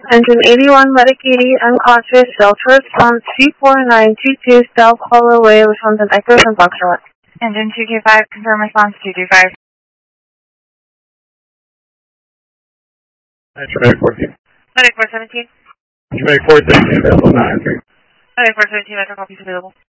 Engine 81, Medic 80, unconscious, shelter response 24922 South Hollow Way, Wisconsin Echo from Foxtrot. Engine 225, confirm response 225. Medic 14. Medic 417. Medic 417, available 9. Medic 417, Metro copies available.